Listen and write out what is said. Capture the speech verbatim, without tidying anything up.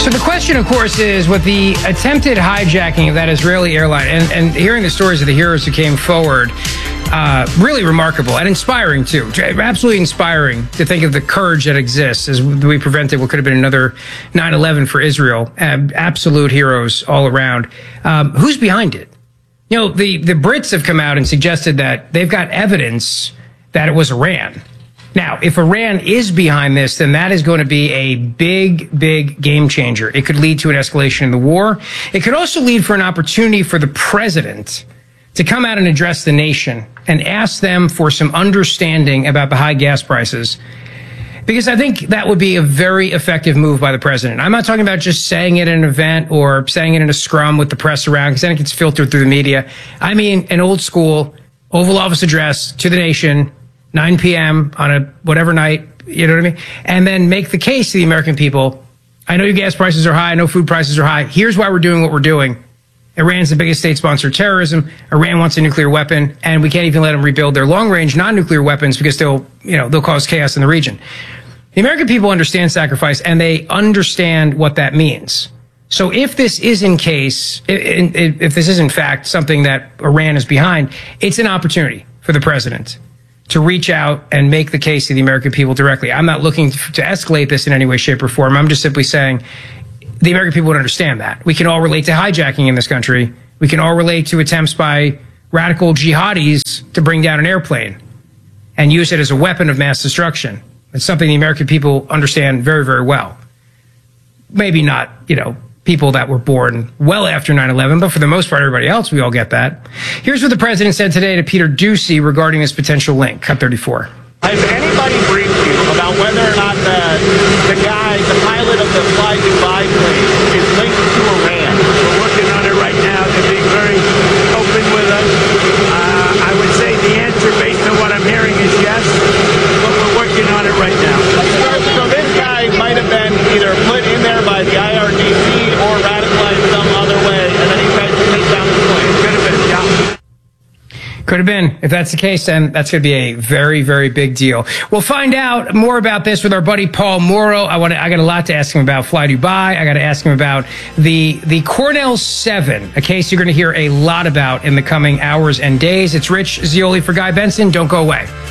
So the question, of course, is with the attempted hijacking of that Israeli airline and, and hearing the stories of the heroes who came forward, uh, really remarkable and inspiring, too. Absolutely inspiring to think of the courage that exists as we prevented what could have been another nine eleven for Israel. Uh, absolute heroes all around. Um, who's behind it? You know, the, the Brits have come out and suggested that they've got evidence that it was Iran. Now, if Iran is behind this, then that is going to be a big, big game changer. It could lead to an escalation in the war. It could also lead for an opportunity for the president to come out and address the nation and ask them for some understanding about the high gas prices. Because I think that would be a very effective move by the president. I'm not talking about just saying it at an event or saying it in a scrum with the press around, because then it gets filtered through the media. I mean, an old school Oval Office address to the nation, nine p.m. on a whatever night, you know what I mean? And then make the case to the American people. I know your gas prices are high. I know food prices are high. Here's why we're doing what we're doing. Iran's the biggest state sponsor of terrorism. Iran wants a nuclear weapon, and we can't even let them rebuild their long-range non-nuclear weapons because they'll, you know, they'll cause chaos in the region. The American people understand sacrifice, and they understand what that means. So if this is in case, if, if this is in fact something that Iran is behind, it's an opportunity for the president to reach out and make the case to the American people directly. I'm not looking to, to escalate this in any way, shape, or form. I'm just simply saying the American people would understand that. We can all relate to hijacking in this country. We can all relate to attempts by radical jihadis to bring down an airplane and use it as a weapon of mass destruction. It's something the American people understand very, very well. Maybe not, you know, people that were born well after nine eleven, but for the most part, everybody else, we all get that. Here's what the president said today to Peter Doocy regarding this potential link. Cut thirty-four. Has anybody briefed you about whether or not the, the guy, the pilot of the Fly Dubai plane is linked to Iran? We're working on it right now. They're being very open with us. Uh, I would say the answer, based on what I'm hearing, is yes, but we're working on it right now. So this guy might have been either put in there by the I R G C or radicalized some other way, and then he tried to take down the plane. Could have been, yeah. Could have been. If that's the case, then that's going to be a very, very big deal. We'll find out more about this with our buddy Paul Mauro. I want to, I got a lot to ask him about Fly Dubai. I got to ask him about the the Cornell seven, a case you're going to hear a lot about in the coming hours and days. It's Rich Zeoli for Guy Benson. Don't go away.